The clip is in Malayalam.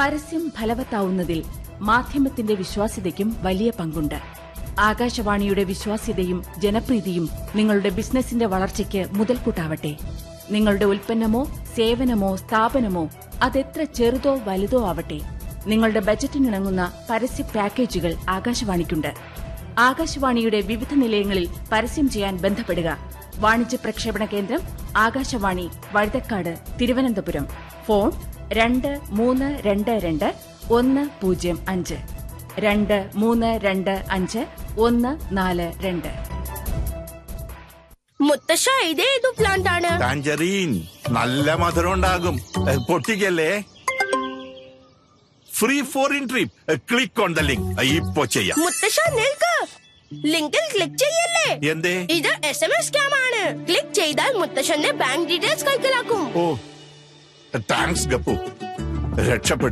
പരസ്യം ഫലവത്താവുന്നതിൽ മാധ്യമത്തിന്റെ വിശ്വാസ്യതയ്ക്കും വലിയ പങ്കുണ്ട്. ആകാശവാണിയുടെ വിശ്വാസ്യതയും ജനപ്രീതിയും നിങ്ങളുടെ ബിസിനസിന്റെ വളർച്ചയ്ക്ക് മുതൽക്കൂട്ടാവട്ടെ. നിങ്ങളുടെ ഉൽപ്പന്നമോ സേവനമോ സ്ഥാപനമോ അതെത്ര ചെറുതോ വലുതോ ആവട്ടെ, നിങ്ങളുടെ ബജറ്റിനിണങ്ങുന്ന പരസ്യ പാക്കേജുകൾ ആകാശവാണിക്കുണ്ട്. ആകാശവാണിയുടെ വിവിധ നിലയങ്ങളിൽ പരസ്യം ചെയ്യാൻ ബന്ധപ്പെടുക. വാണിജ്യ പ്രക്ഷേപണ കേന്ദ്രം ആകാശവാണി, വഴുതക്കാട്, തിരുവനന്തപുരം. ഫോൺ 2322 105 2325 142. മുത്തശ്ശ, ഇതേതു പ്ലാന്റ് ആണ്? ടാഞ്ചറീൻ. നല്ല മധുരം ഉണ്ടാകും. പൊട്ടിക്കല്ലേ. Free foreign trip. Click on the link. ഇപ്പോ ചെയ്യാം. മുത്തശ്ശ, നിൽക്ക്. ലിങ്കിൽ ക്ലിക്ക് ചെയ്യല്ലേ. എന്തേ? ഇത് SMS സ്കാം ആണ്. ക്ലിക്ക് ചെയ്താൽ മുത്തശ്ശന്റെ ബാങ്ക് ഡീറ്റെയിൽസ് കൈക്കലാക്കും. ഓ, താങ്ക്സ് ഗപ്പു. രക്ഷപ്പെടും.